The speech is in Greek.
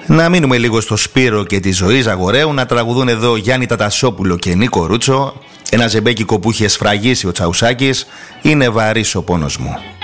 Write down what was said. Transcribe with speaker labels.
Speaker 1: Να μείνουμε λίγο στο Σπύρο και τη Ζωή Ζαγορέου, να τραγουδούν εδώ Γιάννη Τατασόπουλο και Νίκο Ρούτσο. Ένα ζεμπέκικο που είχε σφραγίσει ο Τσαουσάκης, είναι βαρύς ο πόνος μου.